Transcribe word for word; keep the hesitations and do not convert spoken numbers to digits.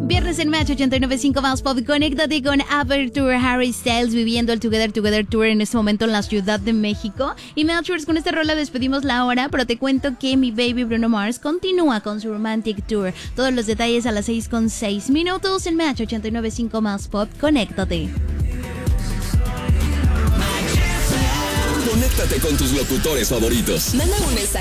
Viernes en Match ochenta y nueve punto cinco más pop. Conéctate con Aperture, Harry Styles viviendo el Together Together Tour en este momento en la Ciudad de México. Y Matchers, con esta rola despedimos la hora, pero te cuento que mi baby Bruno Mars continúa con su Romantic Tour. Todos los detalles a las seis con seis minutos en Match ochenta y nueve punto cinco más pop. Conéctate. Conéctate con tus locutores favoritos. Manda un mensaje